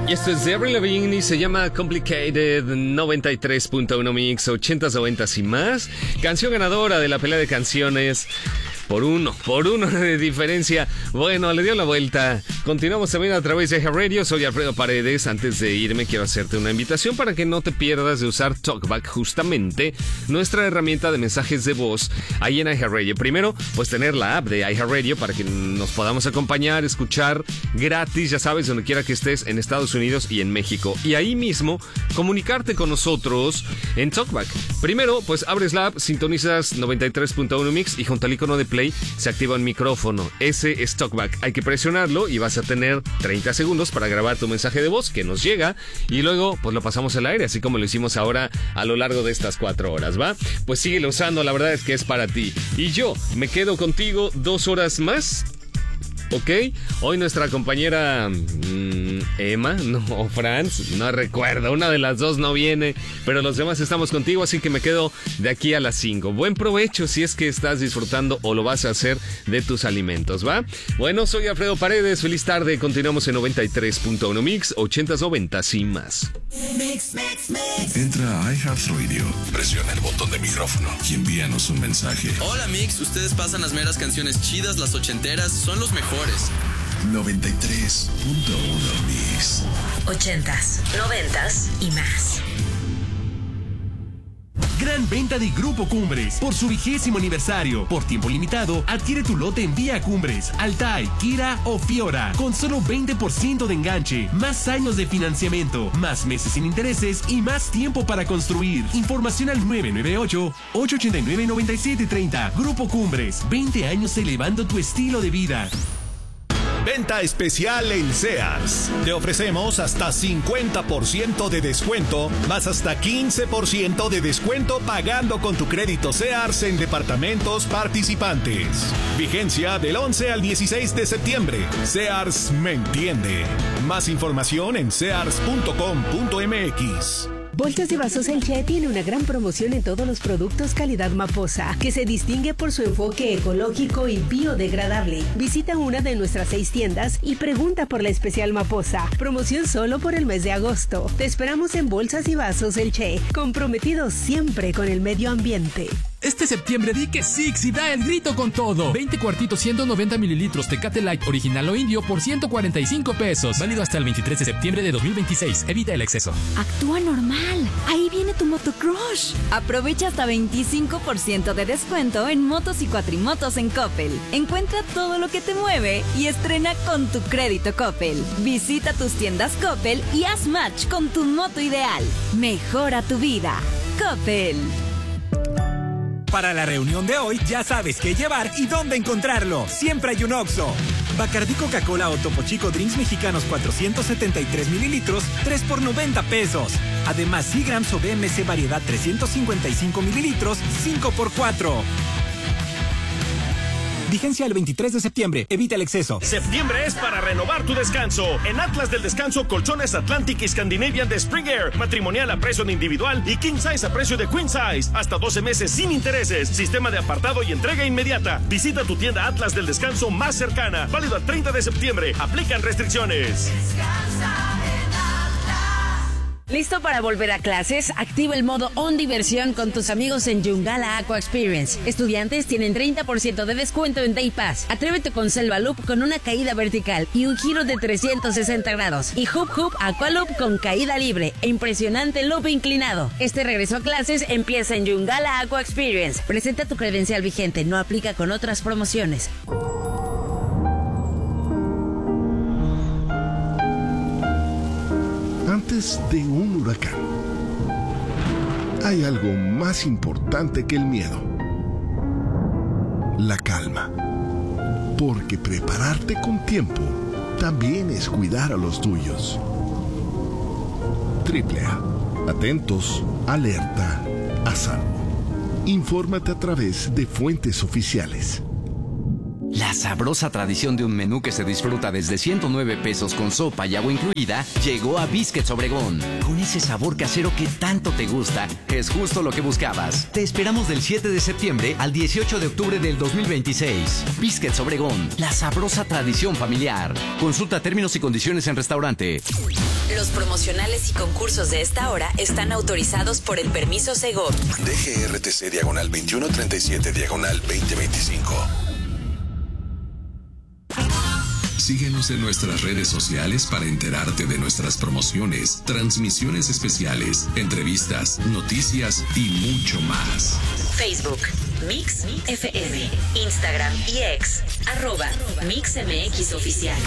Y esto es de Avril Lavigne y se llama Complicated. 93.1 Mix, 80s, 90s y más. Canción ganadora de la pelea de canciones. Por uno de diferencia. Bueno, le dio la vuelta. Continuamos también a través de iHeartRadio. Soy Alfredo Paredes. Antes de irme quiero hacerte una invitación para que no te pierdas de usar TalkBack, justamente nuestra herramienta de mensajes de voz ahí en iHeartRadio. Primero, pues tener la app de iHeartRadio para que nos podamos acompañar, escuchar gratis, ya sabes, donde quiera que estés en Estados Unidos y en México. Y ahí mismo comunicarte con nosotros en TalkBack. Primero, pues abres la app, sintonizas 93.1 Mix y junto al icono de play se activa un micrófono. Ese es TalkBack. Hay que presionarlo y vas a tener 30 segundos para grabar tu mensaje de voz que nos llega y luego pues lo pasamos al aire, así como lo hicimos ahora a lo largo de estas 4 horas, ¿va? Pues síguelo usando, la verdad es que es para ti. Y yo me quedo contigo 2 horas más. ¿Ok? Hoy nuestra compañera Emma, no, o Franz, no recuerdo, una de las dos no viene, pero los demás estamos contigo, así que me quedo de aquí a las 5. Buen provecho si es que estás disfrutando o lo vas a hacer de tus alimentos, ¿va? Bueno, soy Alfredo Paredes, feliz tarde, continuamos en 93.1 Mix, 80s, 90s y más. Entra a iHeartRadio, presiona el botón de micrófono y envíanos un mensaje. Hola Mix, ustedes pasan las meras canciones chidas, las ochenteras, son los mejores. 93.1 Mix. 80s, 90s y más. Gran venta de Grupo Cumbres. Por su 20º aniversario. Por tiempo limitado, adquiere tu lote en Vía Cumbres, Altai, Kira o Fiora. Con solo 20% de enganche, más años de financiamiento, más meses sin intereses y más tiempo para construir. Información al 998-889-9730. Grupo Cumbres. 20 años elevando tu estilo de vida. Venta especial en Sears. Te ofrecemos hasta 50% de descuento, más hasta 15% de descuento pagando con tu crédito Sears en departamentos participantes. Vigencia del 11 al 16 de septiembre. Sears me entiende. Más información en sears.com.mx. Bolsas y Vasos El Che tiene una gran promoción en todos los productos calidad Maposa, que se distingue por su enfoque ecológico y biodegradable. Visita una de nuestras 6 tiendas y pregunta por la especial Maposa. Promoción solo por el mes de agosto. Te esperamos en Bolsas y Vasos El Che, comprometidos siempre con el medio ambiente. Este septiembre di que Six y da el grito con todo. 20 cuartitos 190 mililitros Tecate Light original o indio por 145 pesos. Válido hasta el 23 de septiembre de 2026. Evita el exceso. Actúa normal. Ahí viene tu motocrush. Aprovecha hasta 25% de descuento en motos y cuatrimotos en Coppel. Encuentra todo lo que te mueve y estrena con tu crédito Coppel. Visita tus tiendas Coppel y haz match con tu moto ideal. Mejora tu vida. Coppel. Para la reunión de hoy ya sabes qué llevar y dónde encontrarlo. Siempre hay un Oxxo. Bacardí Coca-Cola o Topo Chico Drinks Mexicanos 473 mililitros, 3 por 90 pesos. Además, Seagrams o BMC Variedad 355 mililitros, 5 por 4. Vigencia el 23 de septiembre. Evita el exceso. Septiembre es para renovar tu descanso. En Atlas del Descanso, colchones Atlantic y Scandinavian de Spring Air. Matrimonial a precio de individual y King Size a precio de Queen Size. Hasta 12 meses sin intereses. Sistema de apartado y entrega inmediata. Visita tu tienda Atlas del Descanso más cercana. Válido al 30 de septiembre. Aplican restricciones. ¿Listo para volver a clases? Activa el modo On Diversión con tus amigos en Yungala Aqua Experience. Estudiantes tienen 30% de descuento en Day Pass. Atrévete con Selva Loop con una caída vertical y un giro de 360 grados. Y Hoop Hoop Aqua Loop con caída libre e impresionante loop inclinado. Este regreso a clases empieza en Yungala Aqua Experience. Presenta tu credencial vigente. No aplica con otras promociones. Antes de un huracán, hay algo más importante que el miedo: la calma. Porque prepararte con tiempo también es cuidar a los tuyos. AAA. Atentos, alerta, a salvo. Infórmate a través de fuentes oficiales. La sabrosa tradición de un menú que se disfruta desde 109 pesos con sopa y agua incluida llegó a Biscuits Obregón. Con ese sabor casero que tanto te gusta, es justo lo que buscabas. Te esperamos del 7 de septiembre al 18 de octubre del 2026. Biscuits Obregón, la sabrosa tradición familiar. Consulta términos y condiciones en restaurante. Los promocionales y concursos de esta hora están autorizados por el permiso Segov. DGRTC /27/2025. Síguenos en nuestras redes sociales para enterarte de nuestras promociones, transmisiones especiales, entrevistas, noticias y mucho más. Facebook, Mix FM, Instagram y X, @MixMX Oficial.